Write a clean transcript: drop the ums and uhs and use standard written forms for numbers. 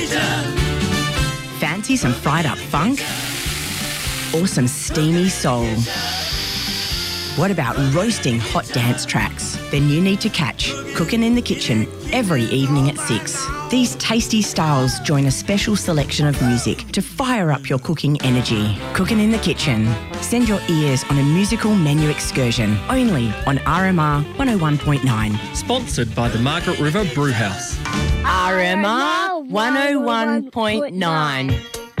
Fancy some fried up funk? Or some steamy soul? What about roasting hot dance tracks? Then you need to catch Cooking in the Kitchen every evening at 6. These tasty styles join a special selection of music to fire up your cooking energy. Cooking in the Kitchen. Send your ears on a musical menu excursion only on RMR 101.9. Sponsored by the Margaret River Brewhouse. RMR 101.9.